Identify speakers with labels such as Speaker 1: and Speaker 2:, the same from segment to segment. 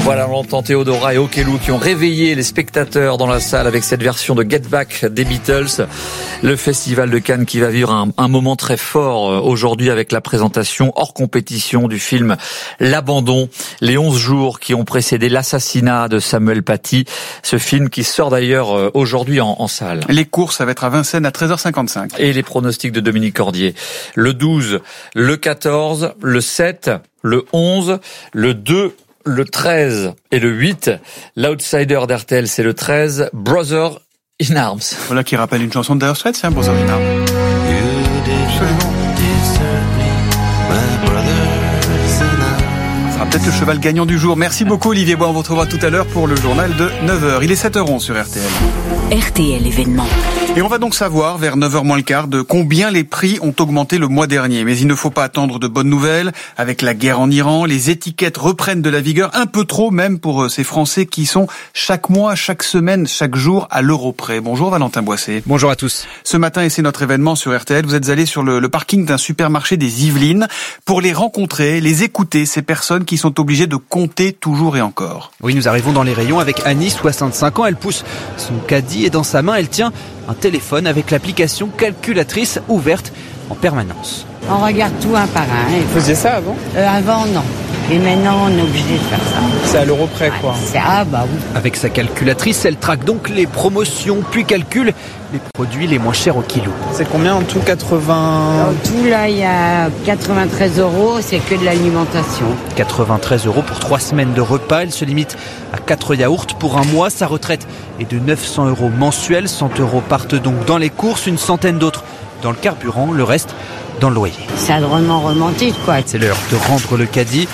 Speaker 1: Voilà, on entend Théodora et Okello qui ont réveillé les spectateurs dans la salle avec cette version de Get Back des Beatles. Le Festival de Cannes qui va vivre un moment très fort aujourd'hui avec la présentation hors compétition du film L'Abandon, les 11 jours qui ont précédé l'assassinat de Samuel Paty. Ce film qui sort d'ailleurs aujourd'hui en salle.
Speaker 2: Les courses, ça va être à Vincennes à 13h55.
Speaker 1: Et les pronostics de Dominique Cordier. Le 12, le 14, le 7, le 11, le 2, le 13 et le 8. L'outsider d'RTL, c'est le 13, Brother in Arms.
Speaker 2: Voilà qui rappelle une chanson de Dire Straits, c'est un Brother in Arms. Absolument. Ce sera peut-être le cheval gagnant du jour. Merci beaucoup Olivier Bois, on vous retrouvera tout à l'heure pour le journal de 9h. Il est 7h11 sur RTL.
Speaker 3: RTL événement.
Speaker 2: Et on va donc savoir, vers 9h moins le quart, de combien les prix ont augmenté le mois dernier. Mais il ne faut pas attendre de bonnes nouvelles. Avec la guerre en Iran, les étiquettes reprennent de la vigueur, un peu trop même pour ces Français qui sont chaque mois, chaque semaine, chaque jour à l'euro près. Bonjour Valentin Boisset.
Speaker 4: Bonjour à tous.
Speaker 2: Ce matin, et c'est notre événement sur RTL, vous êtes allé sur le parking d'un supermarché des Yvelines pour les rencontrer, les écouter, ces personnes qui sont obligées de compter toujours et encore.
Speaker 4: Oui, nous arrivons dans les rayons avec Annie, 65 ans. Elle pousse son caddie et dans sa main, elle tient un téléphone avec l'application calculatrice ouverte en permanence.
Speaker 5: On regarde tout un par un.
Speaker 6: Vous faisiez ça avant ?
Speaker 5: Avant, non. Et maintenant, on est obligé de faire ça.
Speaker 6: C'est à l'euro près, quoi.
Speaker 5: Bah oui.
Speaker 4: Avec sa calculatrice, elle traque donc les promotions, puis calcule les produits les moins chers au kilo.
Speaker 6: C'est combien en tout ? 80...
Speaker 5: En tout, là, il y a 93 €, c'est que de l'alimentation.
Speaker 4: 93 € pour 3 semaines de repas. Elle se limite à 4 yaourts pour un mois. Sa retraite est de 900 € mensuels. 100 € partent donc dans les courses, une centaine d'autres dans le carburant, le reste dans le loyer.
Speaker 5: C'est drôlement romantique, quoi.
Speaker 4: C'est l'heure de rendre le caddie.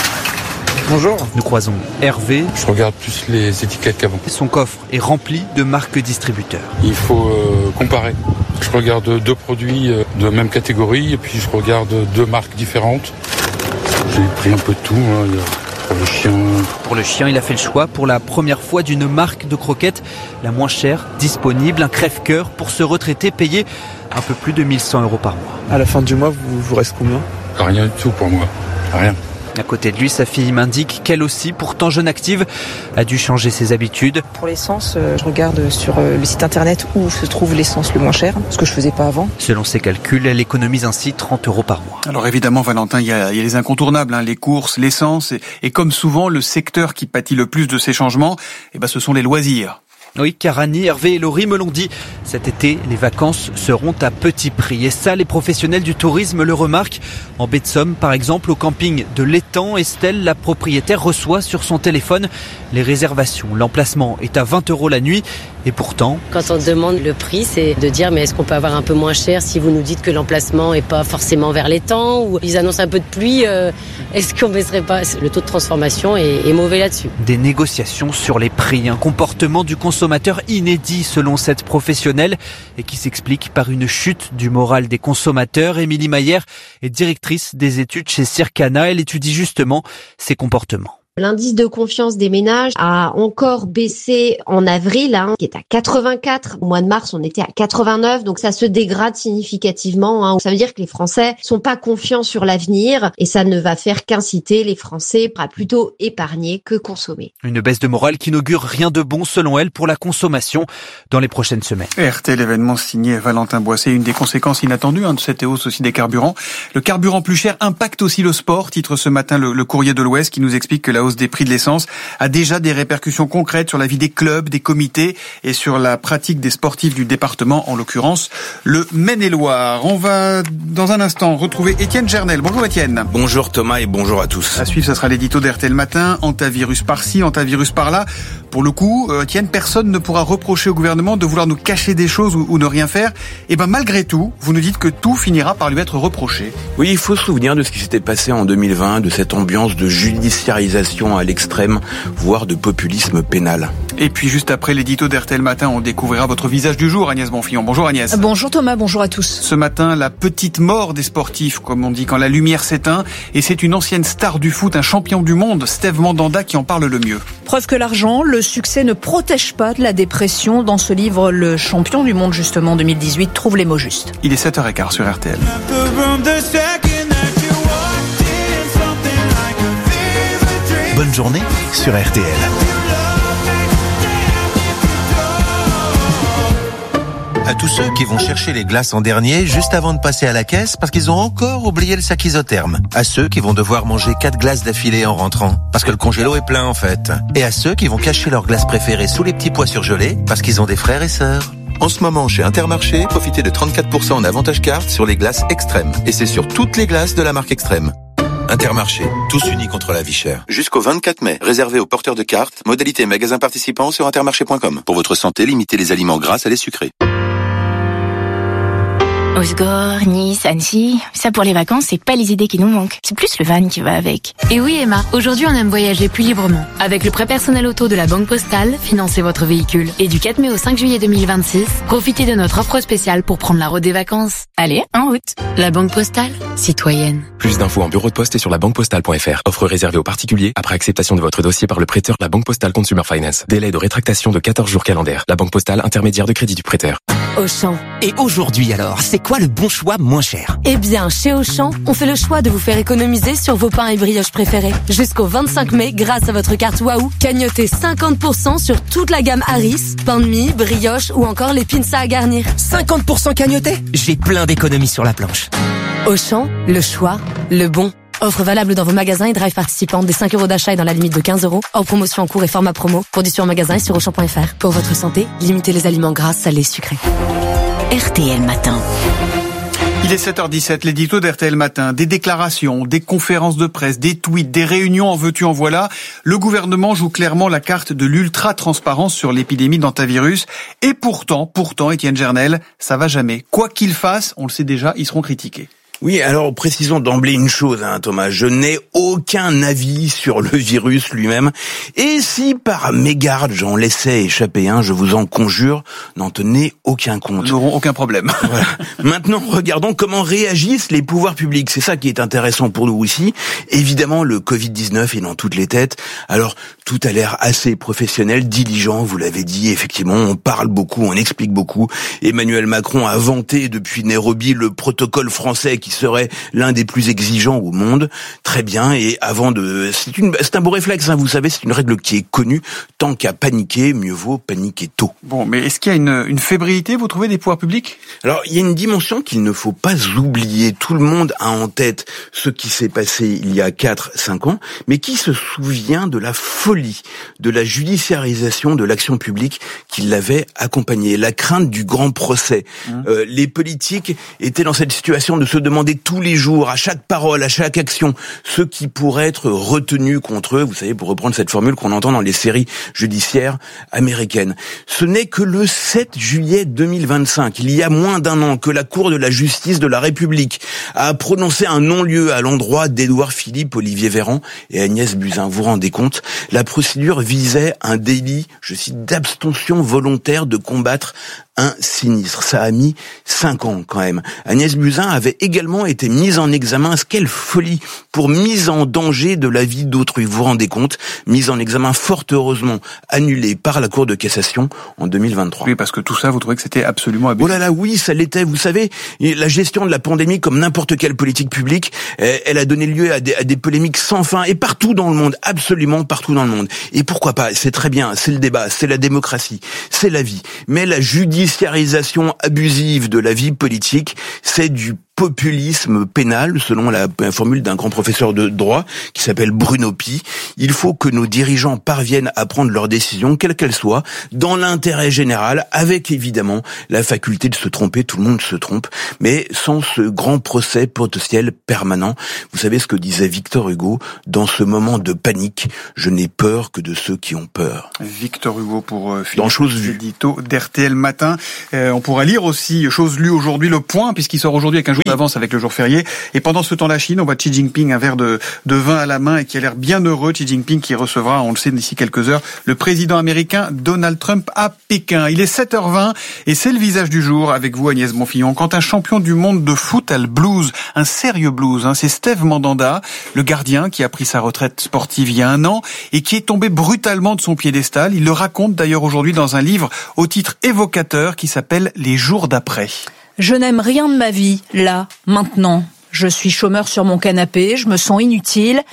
Speaker 6: Bonjour.
Speaker 4: Nous croisons Hervé.
Speaker 7: Je regarde plus les étiquettes qu'avant.
Speaker 4: Son coffre est rempli de marques distributeurs.
Speaker 7: Il faut comparer. Je regarde 2 produits de la même catégorie et puis je regarde 2 marques différentes. J'ai pris un peu de tout. Pour le chien.
Speaker 4: Pour le chien, il a fait le choix pour la première fois d'une marque de croquettes la moins chère disponible, un crève-cœur pour se retraiter payé un peu plus de 1100 € par mois.
Speaker 6: À la fin du mois, vous reste combien ?
Speaker 7: Rien du tout pour moi. Rien.
Speaker 4: À côté de lui, sa fille m'indique qu'elle aussi, pourtant jeune active, a dû changer ses habitudes.
Speaker 8: Pour l'essence, je regarde sur le site internet où se trouve l'essence le moins cher, ce que je faisais pas avant.
Speaker 4: Selon ses calculs, elle économise ainsi 30 € par mois.
Speaker 2: Alors évidemment, Valentin, il y a les incontournables, les courses, l'essence, et comme souvent, le secteur qui pâtit le plus de ces changements, ce sont les loisirs.
Speaker 4: Oui, car Annie, Hervé et Laurie me l'ont dit. Cet été, les vacances seront à petit prix. Et ça, les professionnels du tourisme le remarquent. En baie de Somme, par exemple, au camping de l'Étang, Estelle, la propriétaire, reçoit sur son téléphone les réservations. L'emplacement est à 20 € la nuit. Et pourtant...
Speaker 9: Quand on demande le prix, c'est de dire mais est-ce qu'on peut avoir un peu moins cher si vous nous dites que l'emplacement n'est pas forcément vers l'Étang ou ils annoncent un peu de pluie, est-ce qu'on baisserait pas ? Le taux de transformation est mauvais là-dessus.
Speaker 4: Des négociations sur les prix, un comportement du consommateur inédit selon cette professionnelle et qui s'explique par une chute du moral des consommateurs. Émilie Maillère est directrice des études chez Circana. Elle étudie justement ces comportements.
Speaker 10: L'indice de confiance des ménages a encore baissé en avril, qui est à 84. Au mois de mars, on était à 89, donc ça se dégrade significativement. Ça veut dire que les Français sont pas confiants sur l'avenir et ça ne va faire qu'inciter les Français à plutôt épargner que consommer.
Speaker 4: Une baisse de morale qui n'augure rien de bon selon elle pour la consommation dans les prochaines semaines.
Speaker 2: RTL événement signé Valentin Boisset, une des conséquences inattendues de cette hausse aussi des carburants. Le carburant plus cher impacte aussi le sport, titre ce matin le Courrier de l'Ouest qui nous explique que la hausse des prix de l'essence a déjà des répercussions concrètes sur la vie des clubs, des comités et sur la pratique des sportifs du département, en l'occurrence le Maine-et-Loire. On va dans un instant retrouver Étienne Gernel. Bonjour Étienne.
Speaker 11: Bonjour Thomas et bonjour à tous.
Speaker 2: À suivre, ce sera l'édito d'RTL Matin, antivirus par-ci, antivirus par-là. Pour le coup, Étienne, personne ne pourra reprocher au gouvernement de vouloir nous cacher des choses ou ne rien faire. Et malgré tout, vous nous dites que tout finira par lui être reproché.
Speaker 11: Oui, il faut se souvenir de ce qui s'était passé en 2020, de cette ambiance de judiciarisation à l'extrême, voire de populisme pénal.
Speaker 2: Et puis juste après l'édito d'RTL Matin, on découvrira votre visage du jour, Agnès Bonfillon. Bonjour Agnès.
Speaker 8: Bonjour Thomas, bonjour à tous.
Speaker 2: Ce matin, la petite mort des sportifs, comme on dit, quand la lumière s'éteint. Et c'est une ancienne star du foot, un champion du monde, Steve Mandanda, qui en parle le mieux.
Speaker 8: Preuve que l'argent, le succès ne protège pas de la dépression. Dans ce livre, le champion du monde, justement, 2018, trouve les mots justes.
Speaker 2: Il est 7h15 sur RTL.
Speaker 12: bonne journée sur RTL. À tous ceux qui vont chercher les glaces en dernier juste avant de passer à la caisse parce qu'ils ont encore oublié le sac isotherme. À ceux qui vont devoir manger 4 glaces d'affilée en rentrant parce que le congélo est plein en fait. Et à ceux qui vont cacher leurs glaces préférées sous les petits pois surgelés parce qu'ils ont des frères et sœurs. En ce moment, chez Intermarché, profitez de 34% en avantage carte sur les glaces Extrême. Et c'est sur toutes les glaces de la marque Extrême. Intermarché, tous unis contre la vie chère. Jusqu'au 24 mai, réservé aux porteurs de cartes, modalité magasin participant sur intermarché.com. Pour votre santé, limitez les aliments gras à les sucrés.
Speaker 13: Osgore, Nice, Annecy, ça pour les vacances, c'est pas les idées qui nous manquent. C'est plus le van qui va avec.
Speaker 14: Et oui Emma, aujourd'hui on aime voyager plus librement. Avec le prêt personnel auto de la Banque Postale, financez votre véhicule. Et du 4 mai au 5 juillet 2026, profitez de notre offre spéciale pour prendre la route des vacances. Allez, en route. La Banque Postale, citoyenne.
Speaker 15: Plus d'infos en bureau de poste et sur labanquepostale.fr. Offre réservée aux particuliers après acceptation de votre dossier par le prêteur La Banque Postale Consumer Finance. Délai de rétractation de 14 jours calendaires. La Banque Postale, intermédiaire de crédit du prêteur.
Speaker 16: Auchan. Et aujourd'hui alors, c'est quoi le bon choix moins cher?
Speaker 14: Eh bien, chez Auchan, on fait le choix de vous faire économiser sur vos pains et brioches préférés. Jusqu'au 25 mai, grâce à votre carte Waouh, cagnotez 50% sur toute la gamme Harris, pain de mie, brioche ou encore les pinces à garnir.
Speaker 16: 50% cagnoté? J'ai plein d'économies sur la planche.
Speaker 14: Auchan, le choix, le bon. Offre valable dans vos magasins et drive participants. Des 5 € d'achat et dans la limite de 15 €. Hors promotion en cours et format promo. Produit en magasin et sur Auchan.fr. Pour votre santé, limitez les aliments gras, salés, sucrés.
Speaker 3: RTL Matin.
Speaker 2: Il est 7h17, l'édito d'RTL Matin. Des déclarations, des conférences de presse, des tweets, des réunions, en veux-tu, en voilà. Le gouvernement joue clairement la carte de l'ultra-transparence sur l'épidémie d'hantavirus. Et pourtant, Étienne Gernel, ça va jamais. Quoi qu'ils fassent, on le sait déjà, ils seront critiqués.
Speaker 11: Oui, alors précisons d'emblée une chose, Thomas, je n'ai aucun avis sur le virus lui-même, et si par mégarde j'en laissais échapper un, je vous en conjure, n'en tenez aucun compte.
Speaker 2: Nous n'aurons aucun problème.
Speaker 11: Voilà. Maintenant, regardons comment réagissent les pouvoirs publics, c'est ça qui est intéressant pour nous ici. Évidemment, le Covid-19 est dans toutes les têtes, alors tout a l'air assez professionnel, diligent, vous l'avez dit, effectivement, on parle beaucoup, on explique beaucoup. Emmanuel Macron a vanté depuis Nairobi le protocole français qui serait l'un des plus exigeants au monde. Très bien, et c'est un beau réflexe, vous savez, c'est une règle qui est connue, tant qu'à paniquer, mieux vaut paniquer tôt.
Speaker 2: Bon, mais est-ce qu'il y a une fébrilité, vous trouvez, des pouvoirs publics?
Speaker 11: Alors, il y a une dimension qu'il ne faut pas oublier. Tout le monde a en tête ce qui s'est passé il y a 4-5 ans, mais qui se souvient de la folie, de la judiciarisation de l'action publique qui l'avait accompagné, la crainte du grand procès. Les politiques étaient dans cette situation de se demander tous les jours, à chaque parole, à chaque action, ce qui pourrait être retenu contre eux, vous savez, pour reprendre cette formule qu'on entend dans les séries judiciaires américaines. Ce n'est que le 7 juillet 2025, il y a moins d'un an, que la Cour de la justice de la République a prononcé un non-lieu à l'endroit d'Édouard Philippe, Olivier Véran et Agnès Buzyn. Vous vous rendez compte? La procédure visait un délit, je cite, d'abstention volontaire de combattre un sinistre. Ça a mis 5 ans quand même. Agnès Buzyn avait également été mise en examen, quelle folie, pour mise en danger de la vie d'autrui. Vous vous rendez compte? Mise en examen fort heureusement annulée par la Cour de cassation en 2023.
Speaker 2: Oui, parce que tout ça, vous trouvez que c'était absolument abusé?
Speaker 11: Oh là là, oui, ça l'était. Vous savez, la gestion de la pandémie, comme n'importe quelle politique publique, elle a donné lieu à des polémiques sans fin, et partout dans le monde, absolument partout dans le monde. Et pourquoi pas? C'est très bien, c'est le débat, c'est la démocratie, c'est la vie. Mais la judiciarisation abusive de la vie politique, c'est du populisme pénal, selon la formule d'un grand professeur de droit qui s'appelle Bruno Pi. Il faut que nos dirigeants parviennent à prendre leurs décisions, quelles qu'elles soient, dans l'intérêt général, avec évidemment la faculté de se tromper, tout le monde se trompe, mais sans ce grand procès potentiel permanent. Vous savez ce que disait Victor Hugo, dans ce moment de panique, je n'ai peur que de ceux qui ont peur.
Speaker 2: Victor Hugo pour l'édito d'RTL Matin. On pourra lire aussi, chose lue aujourd'hui, Le Point, puisqu'il sort aujourd'hui avec un jour d'avance avec le jour férié. Et pendant ce temps, la Chine, on voit Xi Jinping, un verre de vin à la main et qui a l'air bien heureux. Xi Jinping qui recevra, on le sait d'ici quelques heures, le président américain Donald Trump à Pékin. Il est 7h20 et c'est le visage du jour avec vous, Agnès Bonfillon. Quand un champion du monde de foot a le blues, un sérieux blues, c'est Steve Mandanda, le gardien qui a pris sa retraite sportive il y a 1 an et qui est tombé brutalement de son piédestal. Il le raconte d'ailleurs aujourd'hui dans un livre au titre évocateur qui s'appelle Les jours d'après.
Speaker 8: Je n'aime rien de ma vie, là, maintenant. Je suis chômeur sur mon canapé, je me sens inutile.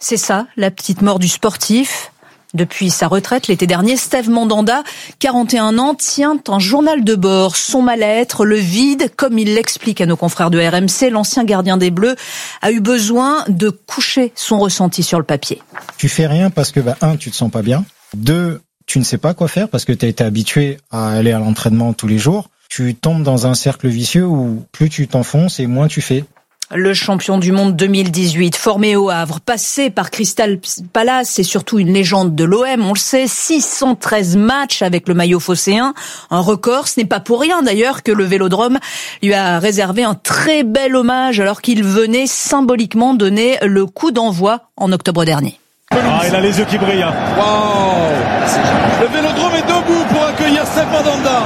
Speaker 8: C'est ça, la petite mort du sportif. Depuis sa retraite l'été dernier, Steve Mandanda, 41 ans, tient un journal de bord. Son mal-être, le vide, comme il l'explique à nos confrères de RMC, l'ancien gardien des Bleus a eu besoin de coucher son ressenti sur le papier.
Speaker 17: Tu fais rien parce que, 1, tu te sens pas bien. 2, tu ne sais pas quoi faire parce que tu as été habitué à aller à l'entraînement tous les jours. Tu tombes dans un cercle vicieux où plus tu t'enfonces et moins tu fais.
Speaker 8: Le champion du monde 2018, formé au Havre, passé par Crystal Palace, c'est surtout une légende de l'OM, on le sait, 613 matchs avec le maillot phocéen, un record. Ce n'est pas pour rien d'ailleurs que le Vélodrome lui a réservé un très bel hommage alors qu'il venait symboliquement donner le coup d'envoi en octobre dernier.
Speaker 18: Il a les yeux qui brillent. Wow. Le Vélodrome est debout pour accueillir Steve Mandanda.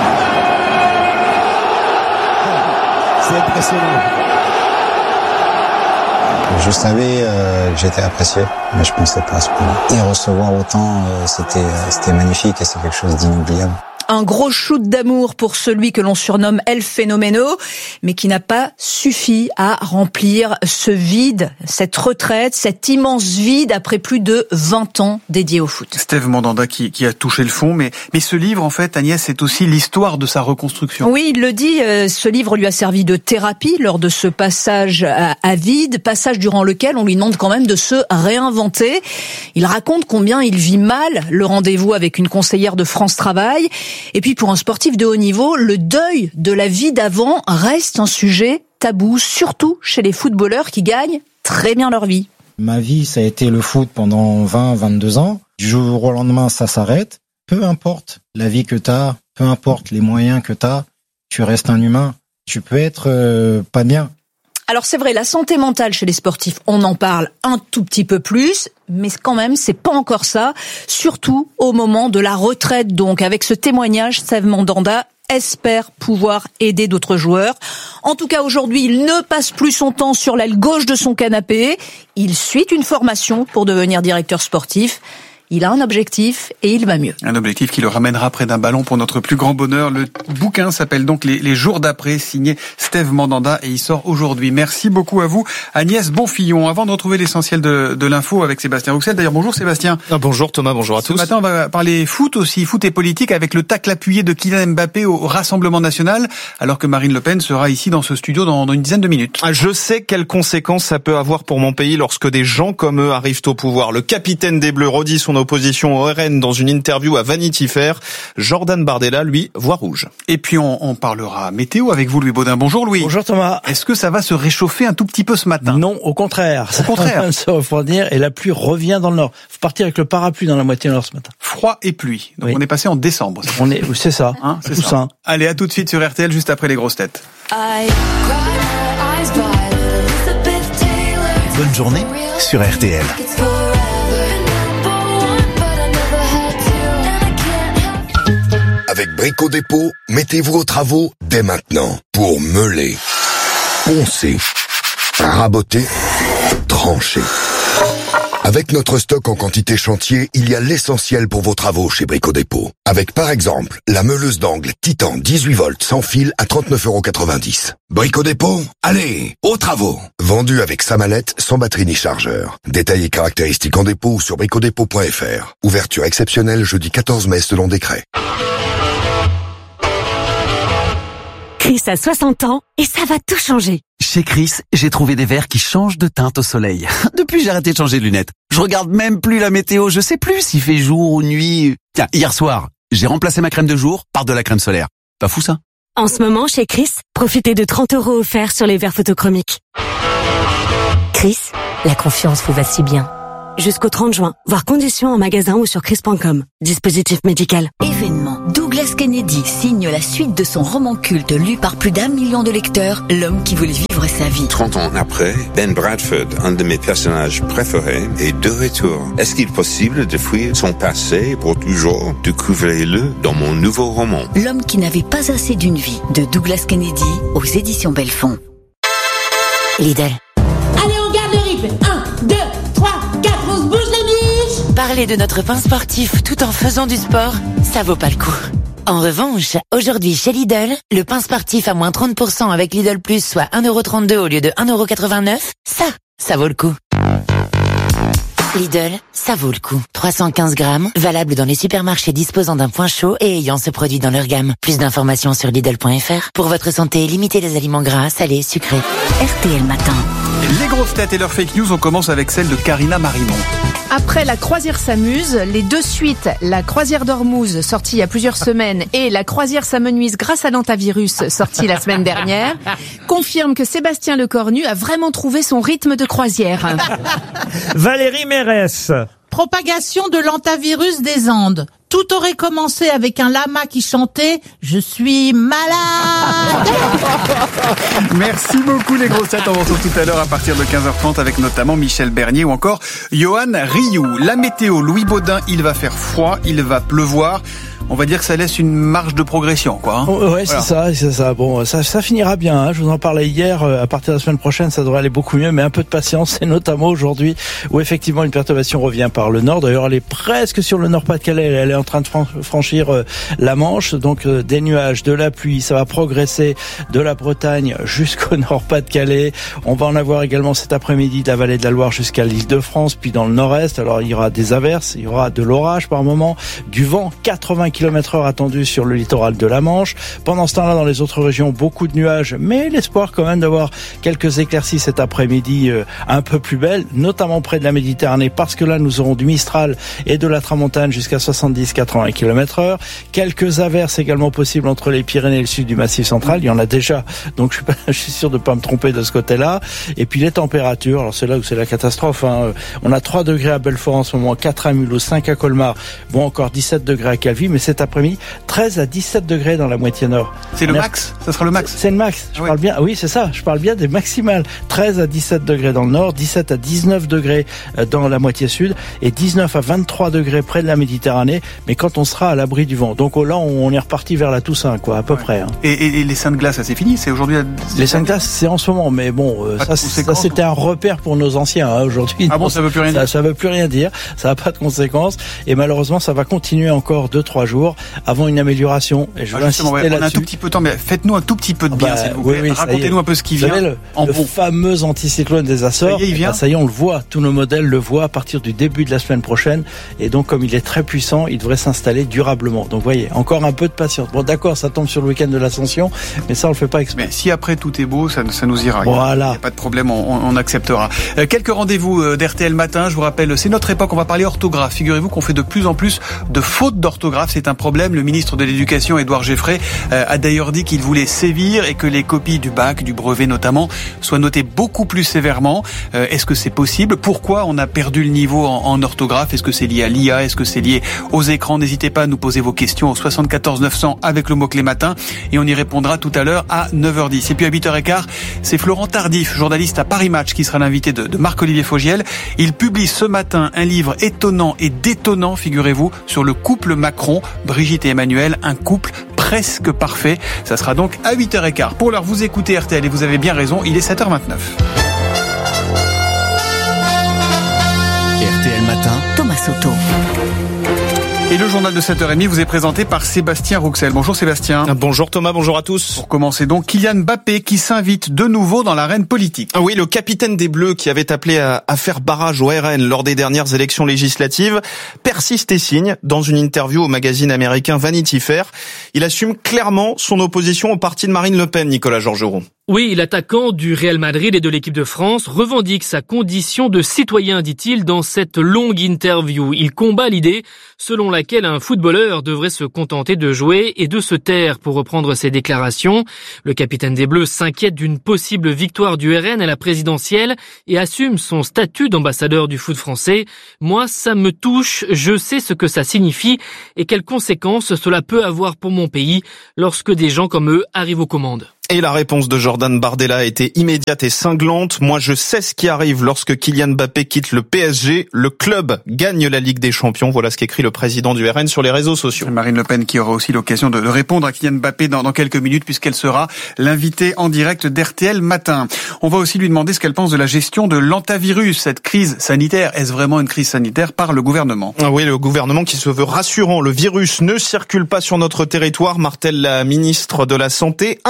Speaker 18: C'est impressionnant.
Speaker 19: Je savais que j'étais apprécié, mais je pensais pas à ce point. Et recevoir autant, c'était magnifique et c'est quelque chose d'inoubliable.
Speaker 8: Un gros shoot d'amour pour celui que l'on surnomme El Fenomeno, mais qui n'a pas suffi à remplir ce vide, cette retraite, cet immense vide après plus de 20 ans dédiés au foot.
Speaker 2: Steve Mandanda qui a touché le fond, mais ce livre, en fait, Agnès, c'est aussi l'histoire de sa reconstruction.
Speaker 8: Oui, il le dit, ce livre lui a servi de thérapie lors de ce passage à vide, passage durant lequel on lui demande quand même de se réinventer. Il raconte combien il vit mal le rendez-vous avec une conseillère de France Travail. Et puis pour un sportif de haut niveau, le deuil de la vie d'avant reste un sujet tabou, surtout chez les footballeurs qui gagnent très bien leur vie.
Speaker 17: Ma vie, ça a été le foot pendant 20-22 ans. Du jour au lendemain, ça s'arrête. Peu importe la vie que t'as, peu importe les moyens que t'as, tu restes un humain. Tu peux être pas bien.
Speaker 8: Alors c'est vrai, la santé mentale chez les sportifs, on en parle un tout petit peu plus, mais quand même, c'est pas encore ça, surtout au moment de la retraite. Donc avec ce témoignage, Steve Mandanda espère pouvoir aider d'autres joueurs. En tout cas, aujourd'hui, il ne passe plus son temps sur l'aile gauche de son canapé, il suit une formation pour devenir directeur sportif. Il a un objectif et il va mieux.
Speaker 2: Un objectif qui le ramènera près d'un ballon pour notre plus grand bonheur. Le bouquin s'appelle donc Les jours d'après, signé Steve Mandanda et il sort aujourd'hui. Merci beaucoup à vous, Agnès Bonfillon. Avant de retrouver l'essentiel de l'info avec Sébastien Rouxel. D'ailleurs, bonjour Sébastien.
Speaker 20: Bonjour Thomas, bonjour à tous.
Speaker 2: Ce matin, on va parler foot aussi, foot et politique avec le tacle appuyé de Kylian Mbappé au Rassemblement National, alors que Marine Le Pen sera ici dans ce studio dans une dizaine de minutes.
Speaker 20: Je sais quelles conséquences ça peut avoir pour mon pays lorsque des gens comme eux arrivent au pouvoir. Le capitaine des Bleus redit son opposition au RN dans une interview à Vanity Fair. Jordan Bardella, lui, voit rouge.
Speaker 2: Et puis on parlera météo avec vous, Louis Baudin. Bonjour Louis.
Speaker 21: Bonjour Thomas.
Speaker 2: Est-ce que ça va se réchauffer un tout petit peu ce matin?
Speaker 21: Non, au contraire.
Speaker 2: Au contraire.
Speaker 21: Ça va se refroidir et la pluie revient dans le nord. Faut partir avec le parapluie dans la moitié nord ce matin.
Speaker 2: Froid et pluie. Donc oui. On est passé en décembre.
Speaker 21: C'est ça.
Speaker 2: Hein, c'est ça. Allez, à tout de suite sur RTL, juste après les grosses têtes.
Speaker 12: Bonne journée sur RTL.
Speaker 22: Avec Brico Dépôt, mettez-vous aux travaux dès maintenant pour meuler, poncer, raboter, trancher. Avec notre stock en quantité chantier, il y a l'essentiel pour vos travaux chez Brico Dépôt. Avec par exemple la meuleuse d'angle Titan 18 volts sans fil à 39,90 €. Brico Dépôt, allez, aux travaux. Vendu avec sa mallette, sans batterie ni chargeur. Détails et caractéristiques en dépôt ou sur bricodépôt.fr. Ouverture exceptionnelle jeudi 14 mai selon décret.
Speaker 23: Chris a 60 ans et ça va tout changer.
Speaker 16: Chez Chris, j'ai trouvé des verres qui changent de teinte au soleil. Depuis, j'ai arrêté de changer de lunettes. Je regarde même plus la météo, je sais plus s'il fait jour ou nuit. Tiens, hier soir, j'ai remplacé ma crème de jour par de la crème solaire. Pas fou ça?
Speaker 23: En ce moment, chez Chris, profitez de 30 € offerts sur les verres photochromiques. Chris, la confiance vous va si bien. Jusqu'au 30 juin, voir conditions en magasin ou sur chris.com. Dispositif médical.
Speaker 3: Événement. Douglas Kennedy signe la suite de son roman culte lu par plus d'1 million de lecteurs, L'homme qui voulait vivre sa vie.
Speaker 24: 30 ans après, Ben Bradford, un de mes personnages préférés, est de retour. Est-ce qu'il est possible de fuir son passé pour toujours? Découvrez-le dans mon nouveau roman.
Speaker 3: L'homme qui n'avait pas assez d'une vie, de Douglas Kennedy, aux éditions Belfond.
Speaker 23: Lidl.
Speaker 25: Allez, on garde le rythme. 1, 2, 3, 4, on se bouge les biches.
Speaker 14: Parler de notre pain sportif tout en faisant du sport, ça vaut pas le coup. En revanche, aujourd'hui chez Lidl, le pain sportif à moins 30% avec Lidl Plus, soit 1,32 € au lieu de 1,89 €, ça vaut le coup.
Speaker 1: Lidl, ça vaut le coup. 315 grammes, valable dans les supermarchés disposant d'un point chaud et ayant ce produit dans leur gamme. Plus d'informations sur Lidl.fr. Pour votre santé, limitez les aliments gras, salés, sucrés. RTL Matin.
Speaker 2: Les grosses têtes et leurs fake news, on commence avec celle de Karina Marimon.
Speaker 8: Après la croisière s'amuse, les deux suites, la croisière d'Ormuz sortie il y a plusieurs semaines et la croisière s'amenuise grâce à l'antivirus sortie la semaine dernière, confirment que Sébastien Lecornu a vraiment trouvé son rythme de croisière.
Speaker 5: Valérie Mérès.
Speaker 6: Propagation de l'antivirus des Andes. Tout aurait commencé avec un lama qui chantait « Je suis malade ».
Speaker 2: Merci beaucoup les grosses têtes. On vous retrouve tout à l'heure à partir de 15h30 avec notamment Michel Bernier ou encore Johan Rioux. La météo, Louis Baudin, il va faire froid, il va pleuvoir. On va dire que ça laisse une marge de progression, quoi. Hein.
Speaker 21: Ouais, voilà. c'est ça. Bon, ça finira bien. Hein. Je vous en parlais hier. À partir de la semaine prochaine, ça devrait aller beaucoup mieux, mais un peu de patience. Et notamment aujourd'hui, où effectivement une perturbation revient par le nord. D'ailleurs, elle est presque sur le Nord-Pas-de-Calais. Elle est en train de franchir la Manche. Donc des nuages, de la pluie. Ça va progresser de la Bretagne jusqu'au Nord-Pas-de-Calais. On va en avoir également cet après-midi de la vallée de la Loire jusqu'à l'Île-de-France, puis dans le Nord-Est. Alors il y aura des averses, il y aura de l'orage par moment, du vent 80 km/h attendu sur le littoral de la Manche. Pendant ce temps-là, dans les autres régions, beaucoup de nuages, mais l'espoir quand même d'avoir quelques éclaircies cet après-midi un peu plus belles, notamment près de la Méditerranée, parce que là, nous aurons du Mistral et de la Tramontane jusqu'à 70-80 km/h. Quelques averses également possibles entre les Pyrénées et le sud du Massif central. Il y en a déjà, donc je suis sûr de ne pas me tromper de ce côté-là. Et puis les températures, alors c'est là où c'est la catastrophe. Hein. On a 3 degrés à Belfort en ce moment, 4 à Mulhouse, 5 à Colmar, bon encore 17 degrés à Calvi, mais cet après-midi 13 à 17 degrés dans la moitié nord.
Speaker 2: C'est le max? Ça sera le max?
Speaker 21: C'est le max. Je parle bien. Oui, c'est ça. Je parle bien des maximales. 13 à 17 degrés dans le nord, 17 à 19 degrés dans la moitié sud et 19 à 23 degrés près de la Méditerranée. Mais quand on sera à l'abri du vent. Donc là, on est reparti vers la Toussaint, quoi, à peu près. Hein.
Speaker 2: Et les seins de glace, ça c'est fini? C'est aujourd'hui?
Speaker 21: Les seins de glace, c'est en ce moment. Mais bon, ça c'était un repère pour nos anciens, hein, aujourd'hui.
Speaker 2: Ah bon, ça veut plus rien dire?
Speaker 21: Ça veut plus rien dire. Ça n'a pas de conséquences. Et malheureusement, ça va continuer encore 2-3 jours avant une amélioration. Et je veux insister
Speaker 2: on a
Speaker 21: là-dessus.
Speaker 2: un tout petit peu de temps, mais faites-nous un tout petit peu de bien, s'il vous plaît.
Speaker 21: Oui,
Speaker 2: racontez-nous un peu ce qui vient.
Speaker 21: Le fameux anticyclone des Açores. Ça y est, on le voit. Tous nos modèles le voient à partir du début de la semaine prochaine. Et donc, comme il est très puissant, il devrait s'installer durablement. Donc, voyez, encore un peu de patience. Bon, d'accord, ça tombe sur le week-end de l'Ascension, mais ça, on le fait pas exprès.
Speaker 2: Mais si après tout est beau, ça nous ira.
Speaker 21: Voilà.
Speaker 2: Il n'y a pas de problème, on acceptera. Quelques rendez-vous d'RTL Matin. Je vous rappelle, c'est notre époque. On va parler orthographe. Figurez-vous qu'on fait de plus en plus de fautes d'orthographe. C'est un problème. Le ministre de l'Éducation, Édouard Geffray, a d'ailleurs dit qu'il voulait sévir et que les copies du bac, du brevet notamment, soient notées beaucoup plus sévèrement. Est-ce que c'est possible? Pourquoi on a perdu le niveau en orthographe? Est-ce que c'est lié à l'IA? Est-ce que c'est lié aux écrans? N'hésitez pas à nous poser vos questions au 74 900 avec le mot-clé matin et on y répondra tout à l'heure à 9h10. Et puis à 8h15, c'est Florent Tardif, journaliste à Paris Match, qui sera l'invité de Marc-Olivier Fogiel. Il publie ce matin un livre étonnant et détonnant, figurez-vous, sur le couple Macron, Brigitte et Emmanuel, un couple presque parfait. Ça sera donc à 8h15. Pour l'heure, vous écoutez RTL et vous avez bien raison, il est 7h29.
Speaker 3: RTL Matin, Thomas Soto.
Speaker 2: Et le journal de 7h30 vous est présenté par Sébastien Rouxel. Bonjour Sébastien.
Speaker 20: Bonjour Thomas, bonjour à tous.
Speaker 2: Pour commencer donc, Kylian Mbappé qui s'invite de nouveau dans l'arène politique.
Speaker 20: Oui, le capitaine des Bleus qui avait appelé à faire barrage au RN lors des dernières élections législatives persiste et signe dans une interview au magazine américain Vanity Fair. Il assume clairement son opposition au parti de Marine Le Pen, Nicolas Georgerot.
Speaker 7: Oui, l'attaquant du Real Madrid et de l'équipe de France revendique sa condition de citoyen, dit-il, dans cette longue interview. Il combat l'idée selon laquelle un footballeur devrait se contenter de jouer et de se taire, pour reprendre ses déclarations. Le capitaine des Bleus s'inquiète d'une possible victoire du RN à la présidentielle et assume son statut d'ambassadeur du foot français. Moi, ça me touche, je sais ce que ça signifie et quelles conséquences cela peut avoir pour mon pays lorsque des gens comme eux arrivent aux commandes.
Speaker 20: Et la réponse de Jordan Bardella a été immédiate et cinglante. Moi, je sais ce qui arrive lorsque Kylian Mbappé quitte le PSG. Le club gagne la Ligue des Champions. Voilà ce qu'écrit le président du RN sur les réseaux sociaux.
Speaker 2: Marine Le Pen qui aura aussi l'occasion de répondre à Kylian Mbappé dans quelques minutes puisqu'elle sera l'invitée en direct d'RTL Matin. On va aussi lui demander ce qu'elle pense de la gestion de l'antivirus, cette crise sanitaire. Est-ce vraiment une crise sanitaire par le gouvernement?
Speaker 20: Oui, le gouvernement qui se veut rassurant. Le virus ne circule pas sur notre territoire, martèle la ministre de la Santé. Un seul cas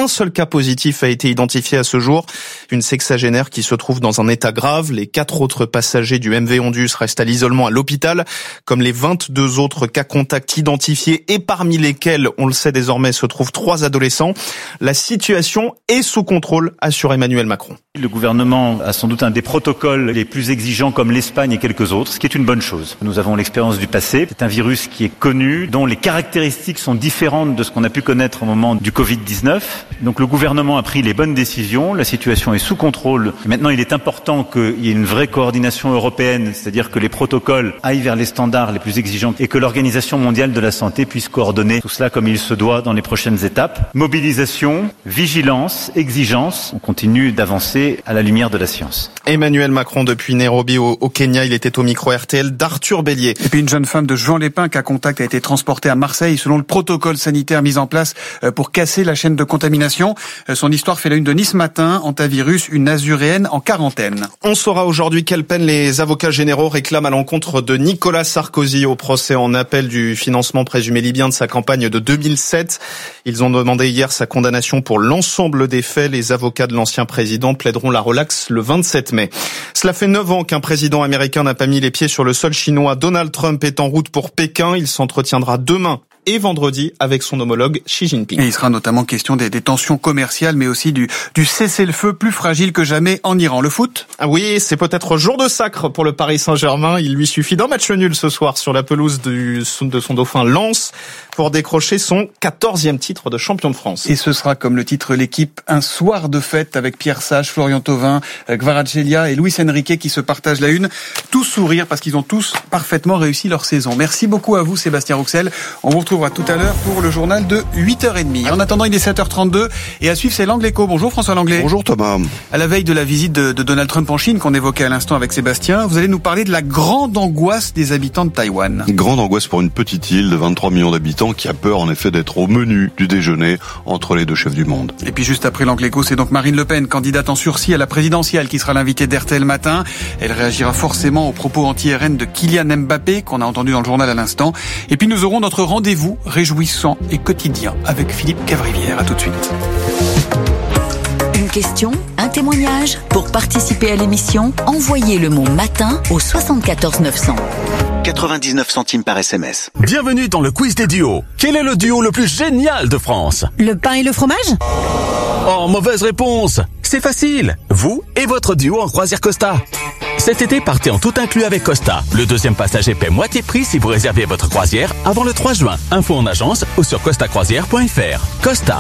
Speaker 20: cas positif a été identifié à ce jour. Une sexagénaire qui se trouve dans un état grave. Les 4 autres passagers du MV Ondus restent à l'isolement à l'hôpital, comme les 22 autres cas contacts identifiés et parmi lesquels, on le sait désormais, se trouvent 3 adolescents. La situation est sous contrôle, assure Emmanuel Macron.
Speaker 4: Le gouvernement a sans doute un des protocoles les plus exigeants comme l'Espagne et quelques autres, ce qui est une bonne chose. Nous avons l'expérience du passé. C'est un virus qui est connu, dont les caractéristiques sont différentes de ce qu'on a pu connaître au moment du Covid-19. Donc le gouvernement a pris les bonnes décisions, la situation est sous contrôle. Et maintenant, il est important qu'il y ait une vraie coordination européenne, c'est-à-dire que les protocoles aillent vers les standards les plus exigeants et que l'Organisation mondiale de la santé puisse coordonner tout cela comme il se doit dans les prochaines étapes. Mobilisation, vigilance, exigence, on continue d'avancer à la lumière de la science.
Speaker 20: Emmanuel Macron depuis Nairobi au Kenya, il était au micro RTL d'Arthur Bélier.
Speaker 2: Et puis une jeune femme de Jean Lépin cas contact a été transportée à Marseille selon le protocole sanitaire mis en place pour casser la chaîne de contamination. Son histoire fait la une de Nice Matin. Antivirus, une Azuréenne en quarantaine.
Speaker 20: On saura aujourd'hui quelle peine les avocats généraux réclament à l'encontre de Nicolas Sarkozy au procès en appel du financement présumé libyen de sa campagne de 2007. Ils ont demandé hier sa condamnation pour l'ensemble des faits. Les avocats de l'ancien président plaideront la relaxe le 27 mai. Cela fait 9 ans qu'un président américain n'a pas mis les pieds sur le sol chinois. Donald Trump est en route pour Pékin. Il s'entretiendra demain et vendredi avec son homologue Xi Jinping.
Speaker 2: Et il sera notamment question des tensions commerciales, mais aussi du cessez-le-feu plus fragile que jamais en Iran. Le foot ?
Speaker 20: Ah oui, c'est peut-être jour de sacre pour le Paris Saint-Germain. Il lui suffit d'un match nul ce soir sur la pelouse de son dauphin Lens pour décrocher son 14e titre de champion de France.
Speaker 2: Et ce sera, comme le titre l'équipe, un soir de fête avec Pierre Sage, Florian Thauvin, Kvaratskhelia et Luis Enrique qui se partagent la une. Tous sourire parce qu'ils ont tous parfaitement réussi leur saison. Merci beaucoup à vous Sébastien Rouxel. On vous retrouve tout à l'heure pour le journal de 8h30. En attendant, il est 7h32 et à suivre, c'est l'Angle Écho. Bonjour François Langlais.
Speaker 9: Bonjour Thomas.
Speaker 2: À la veille de la visite de Donald Trump en Chine qu'on évoquait à l'instant avec Sébastien, vous allez nous parler de la grande angoisse des habitants de Taïwan.
Speaker 9: Grande angoisse pour une petite île de 23 millions d'habitants qui a peur en effet d'être au menu du déjeuner entre les deux chefs du monde.
Speaker 2: Et puis juste après l'Angle Écho, c'est donc Marine Le Pen, candidate en sursis à la présidentielle, qui sera l'invitée d'RTL Matin. Elle réagira forcément aux propos anti-RN de Kylian Mbappé qu'on a entendu dans le journal à l'instant. Et puis nous aurons notre rendez-vous réjouissant et quotidien avec Philippe Cavrivière. À tout de suite.
Speaker 3: Une question, un témoignage. Pour participer à l'émission, envoyez le mot matin au 74 900.
Speaker 10: 99 centimes par SMS.
Speaker 13: Bienvenue dans le quiz des duos. Quel est le duo le plus génial de France?
Speaker 15: Le pain et le fromage?
Speaker 13: Oh, mauvaise réponse. C'est facile. Vous et votre duo en croisière Costa. Cet été, partez en tout inclus avec Costa. Le deuxième passager paie moitié prix si vous réservez votre croisière avant le 3 juin. Info en agence ou sur costacroisière.fr. Costa.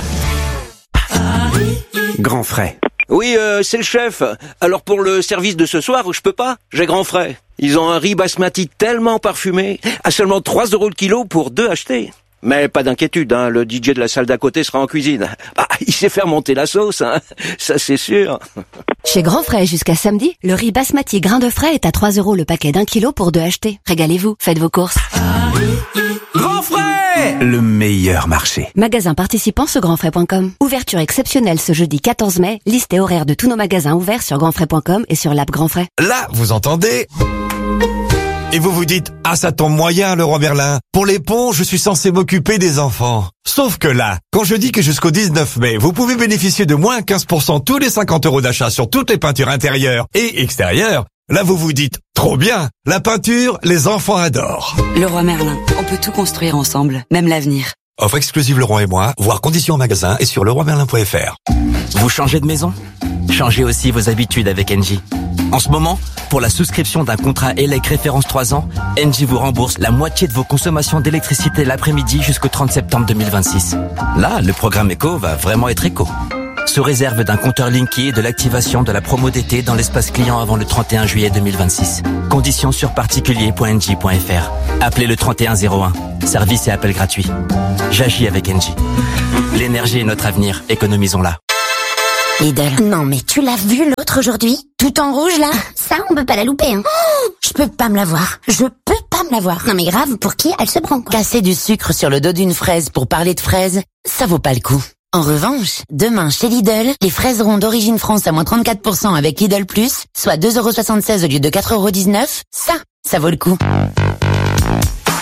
Speaker 26: Grand frais. Oui, c'est le chef. Alors pour le service de ce soir, je peux pas. J'ai grand frais. Ils ont un riz basmati tellement parfumé, à seulement 3 € le kilo pour 2 achetés. Mais pas d'inquiétude, hein, le DJ de la salle d'à côté sera en cuisine. Bah, il sait faire monter la sauce, hein, ça c'est sûr.
Speaker 23: Chez Grand Frais jusqu'à samedi, le riz basmati grain de frais est à 3 € le paquet d'1 kilo pour 2 achetés. Régalez-vous, faites vos courses.
Speaker 26: Grand Frais, le meilleur marché.
Speaker 23: Magasin participant sur grandfrais.com. Ouverture exceptionnelle ce jeudi 14 mai. Liste et horaire de tous nos magasins ouverts sur grandfrais.com et sur l'app Grand Frais.
Speaker 27: Là, vous entendez ? Et vous vous dites, ah ça tombe moyen Leroy Merlin. Pour les ponts, je suis censé m'occuper des enfants. Sauf que là, quand je dis que jusqu'au 19 mai, vous pouvez bénéficier de moins 15% tous les 50 € d'achat sur toutes les peintures intérieures et extérieures, là vous vous dites, trop bien, la peinture, les enfants adorent.
Speaker 28: Leroy Merlin, on peut tout construire ensemble, même l'avenir.
Speaker 27: Offre exclusive Leroy et moi, voir conditions en magasin et sur leroymerlin.fr.
Speaker 29: Vous changez de maison ? Changez aussi vos habitudes avec Engie. En ce moment, pour la souscription d'un contrat ELEC référence 3 ans, Engie vous rembourse la moitié de vos consommations d'électricité l'après-midi jusqu'au 30 septembre 2026. Là, le programme éco va vraiment être éco. Sous réserve d'un compteur Linky et de l'activation de la promo d'été dans l'espace client avant le 31 juillet 2026. Conditions sur particulier.engie.fr. Appelez le 3101. Service et appel gratuit. J'agis avec Engie. L'énergie est notre avenir. Économisons-la.
Speaker 30: Lidl. Non mais tu l'as vu l'autre aujourd'hui? Tout en rouge là? Ça on peut pas la louper hein. Oh, je peux pas me la voir. Non mais grave, pour qui elle se prend quoi?
Speaker 1: Casser du sucre sur le dos d'une fraise pour parler de fraises, ça vaut pas le coup. En revanche, demain chez Lidl, les fraiseront d'origine France à moins 34% avec Lidl Plus, soit 2,76 € au lieu de 4,19 €. Ça vaut le coup.